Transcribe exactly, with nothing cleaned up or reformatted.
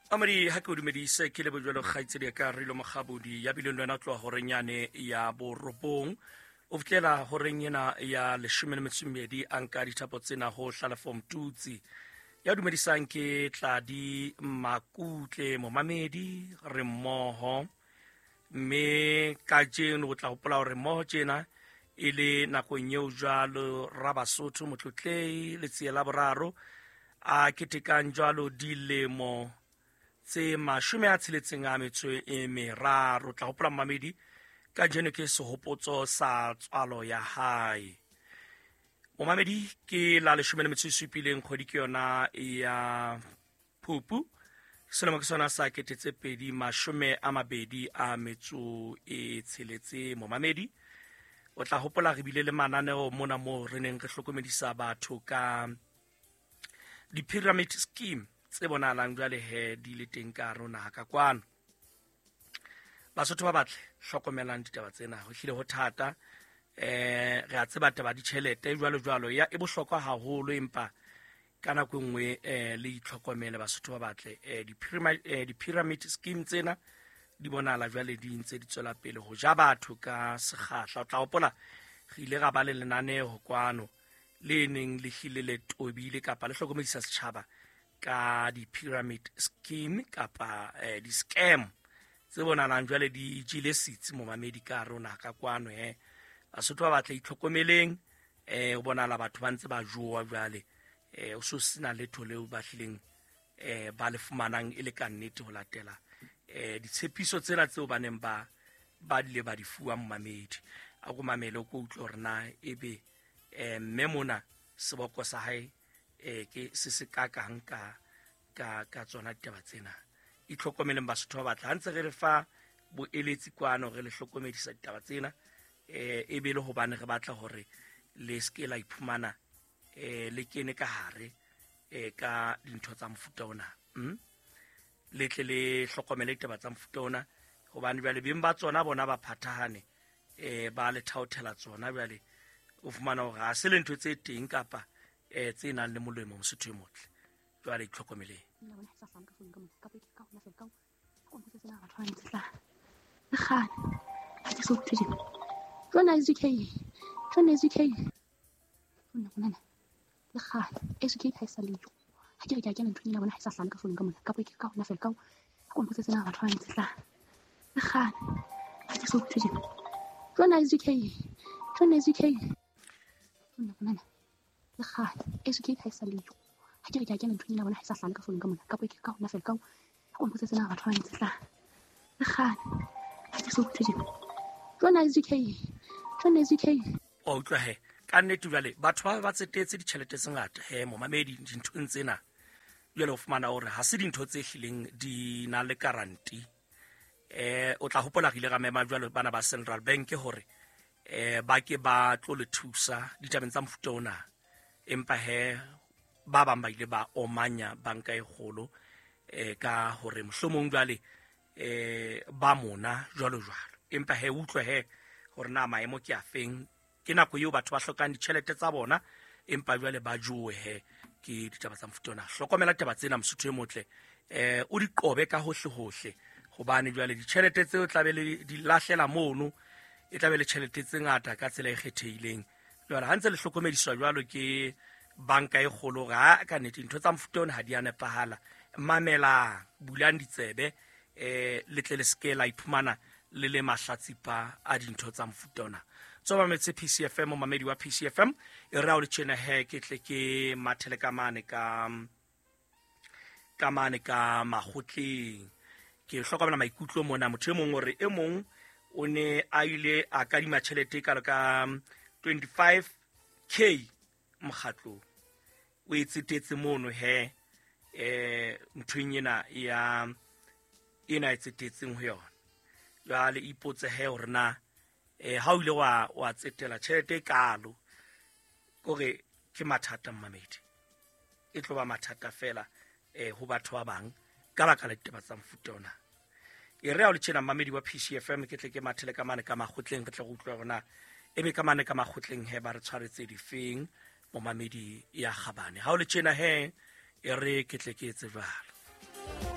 Amari ha ke o dumedise ke le bojwalo kgaitsedi ka rilo mogabodi ya bileng lwana tloa horenyane ya borobong o fitlela horeng ena ya leshome le metso e mmedi a nka dithapo tsena ho hlalefo mtutsi ya dumedisang ke Tladi Makutle momamedi re mmoho mme ka jeno o tla hopola hore mmoho tjena e le nakong eo jwalo ra Basotho motlotlei letsie la boraro a ketekang jwalo dilemo tse mashome a tsheletseng a metso e meraro. Tla hopola mmamedi ka jeno ke sehopotso sa tswalo ya hae. Momamedi ke la leshome le metso e supileng kgwedi ke yona ya Phupu selemo ke sona sa ketetse pedi mashome a mabedi a metso e tsheletse. Momamedi o tla hopola re bile le mananeo mona mo re neng re hlokomedisa batho ka di pyramid scheme tse bonalang jwale he di le teng ka rona ka kwano. Basotho ba batle hlokomelang ditaba tsena ho hlile ho thata eh re a tseba taba di tjhelete jwalo jwalo ya e bohlokwa haholo empa ka nako nngwe eh le itlhokomele Basotho ba batle eh di pyramid eh, di pyramid scheme tsena di bonala jwale di ntse di tswela pele ho ja batho ka sekgahla. O tla hopola re ile ra ba le lenaneo kwano le neng le hlile le tobile kapa le hlokomedisa setjhaba ka di pyramid scheme kapa eh, di scam tse bonalang jwale di jile sitsi momamedi ka rona ka kwano he. Basotho ba batla itlhokomeleng eh o bonala batho ba ntse ba jowa jwale eh o so sina letho leo ba hlileng eh ba le fumanang e le ka nnete ho latela eh ditshepiso tsena tseo ba neng ba ba dile ba di fuwa mmamedi a go mamele go utlwa rena ebe eh memona seboko sa hae eh ke se se kakang ka ka ka tsona ditaba tsena. Itlhokomeleng Basotho ba batla ntse re re fa boeletsi kwano re le hlokomedisa ditaba tsena eh e be le hobane re batla hore le skela iphumana eh le kene ka hare eh ka dintho tsa mfuta ona hm le tle le hlokomele ditaba tsa mfuta ona hobane jwale beng ba tsona bona ba phathahane eh ba le thaothela tsona jwale o fumana hore ha se le ntho tse teng kapa eh tse nang le molemo Mosotho e motle jwale itlhokomeleng. Jona S K Jona S K Jona bona le kha S K ka isa lejo ha ke re ke a kena nthunya bona ha isa hlanga ka phone ka mona ka boike ka hona fel ka go mpotse tsena batho ba ntse tla le kha ha ke so thuti Jona S K Jona S K Jona bona le kha S K ka isa lejo ha ke re ke a kena nthunya bona ha isa hlanga ka phone ka mona ka boike ka hona fel ka go mpotse tsena batho ba ntse tla le kha ha ke so thuti Jona S K Jona S K o utlwa he ka nnete jwale batho ba ba tsetetse ditjhelete tse ngata he momamedi dintho tsena jwale o fumana hore ha se dintho tse hlileng di na le guarantee eh o tla hopola rile ga mema jwale bana ba Central Bank hore eh ba ke ba tlo le thusa ditabeng tsa mfuta ona empa he ba bang ba ile ba omanya banka e kgolo eh ka hore mohlomong jwale eh ba mona jwalo jwalo empa he utlwe he hore na maemo ke a feng ke nako eo batho ba hlokang ditjhelete tsa bona empa jwale ba jowe he ke ditaba tsa mfuta ona. Hlokomela taba tsena Mosotho e motle eh o di qobe ka hohle hohle hobane jwale ditjhelete tseo tlabe le di lahlela mono e tlabe le tjhelete tse ngata ka tsela e kgethehileng jwale ha ntse le hlokomediswa jwalo ke banka e kgolo ga ka nnete ntho tsa mfuta ona ha di a nepahala. Mamela bulang ditsebe eh le tle le skela iphumana le le mahlatsipa a dintho tsa mfuta ona. Tsoba metse P C F M mamedi wa P C F M e ra o le tjena he ke tle ke mathele ka mane ka ka mane ka magotleng ke hlokomela maikutlo mona motho e mong hore e mong o ne a ile a kadima tjhelete ka ka twenty-five K mokgatlo o etsetetse mono he eh mthwenyena ya ena etsetetseng ho yona jwale ipotse he hore na eh ha o ile wa wa tsetela tjhelete kalo kore ke mathata mmamedi e tloba mathata fela eh ho batho ba bang ka baka la ditaba tsa mfuta ona. E re a o le tjena mmamedi wa P C F M ke tle ke mathele ka mane ka magotleng re tle go utlwa rona ebe ka mane ka magotleng he ba re tshwaretse difeng momamedi ya Gabane ha o le tjena he e re ke tle ke etse jwalo.